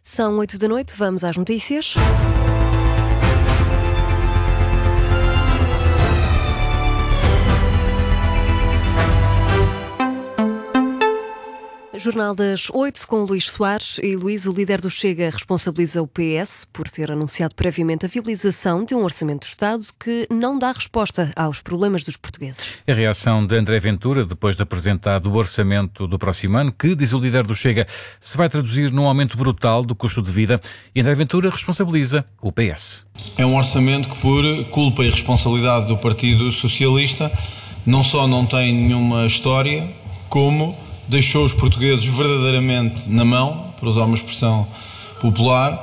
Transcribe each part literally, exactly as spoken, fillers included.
São oito da noite, vamos às notícias. Jornal das oito com Luís Soares. E Luís, o líder do Chega, responsabiliza o P S por ter anunciado previamente a viabilização de um orçamento do Estado que não dá resposta aos problemas dos portugueses. A reação de André Ventura, depois de apresentado o orçamento do próximo ano, que, diz o líder do Chega, se vai traduzir num aumento brutal do custo de vida, e André Ventura responsabiliza o P S. É um orçamento que, por culpa e responsabilidade do Partido Socialista, não só não tem nenhuma história, como deixou os portugueses verdadeiramente na mão, para usar uma expressão popular,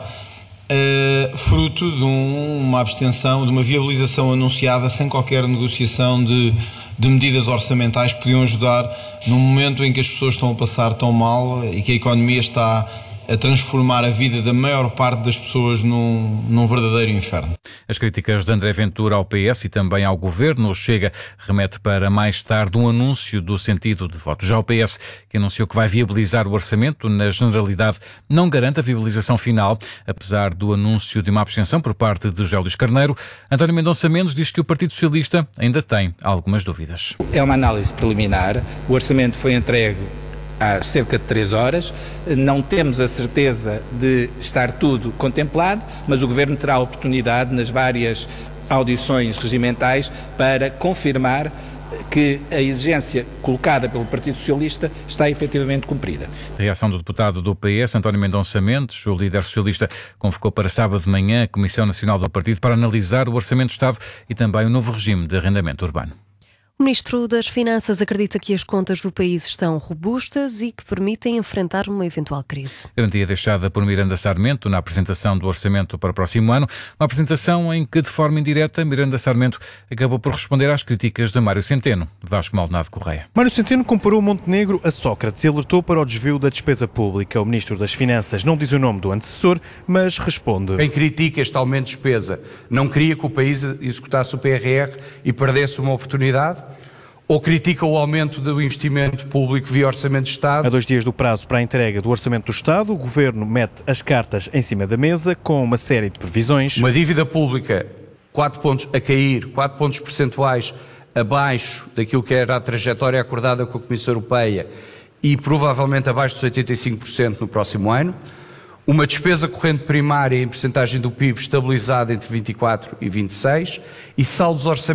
eh, fruto de um, uma abstenção, de uma viabilização anunciada sem qualquer negociação de, de medidas orçamentais que podiam ajudar num momento em que as pessoas estão a passar tão mal e que a economia está a transformar a vida da maior parte das pessoas num, num verdadeiro inferno. As críticas de André Ventura ao P S e também ao Governo Chega remete para mais tarde um anúncio do sentido de voto. Já o P S, que anunciou que vai viabilizar o orçamento, na generalidade não garante a viabilização final, apesar do anúncio de uma abstenção por parte de José Luís Carneiro. António Mendonça Mendes diz que o Partido Socialista ainda tem algumas dúvidas. É uma análise preliminar, o orçamento foi entregue há cerca de três horas, não temos a certeza de estar tudo contemplado, mas o Governo terá a oportunidade nas várias audições regimentais para confirmar que a exigência colocada pelo Partido Socialista está efetivamente cumprida. A reação do deputado do P S, António Mendonça Mendes, o líder socialista, convocou para sábado de manhã a Comissão Nacional do Partido para analisar o Orçamento do Estado e também o novo regime de arrendamento urbano. O Ministro das Finanças acredita que as contas do país estão robustas e que permitem enfrentar uma eventual crise. Garantia deixada por Miranda Sarmento na apresentação do orçamento para o próximo ano, uma apresentação em que, de forma indireta, Miranda Sarmento acabou por responder às críticas de Mário Centeno. Vasco Maldonado Correia. Mário Centeno comparou Montenegro a Sócrates e alertou para o desvio da despesa pública. O Ministro das Finanças não diz o nome do antecessor, mas responde. Quem critica este aumento de despesa não queria que o país executasse o P R R e perdesse uma oportunidade? Ou critica o aumento do investimento público via Orçamento de Estado? A dois dias do prazo para a entrega do Orçamento do Estado, o Governo mete as cartas em cima da mesa com uma série de previsões. Uma dívida pública quatro pontos a cair, quatro pontos percentuais abaixo daquilo que era a trajetória acordada com a Comissão Europeia e provavelmente abaixo dos oitenta e cinco por cento no próximo ano. Uma despesa corrente primária em percentagem do P I B estabilizada entre vinte e quatro e vinte e seis e saldos orçamentais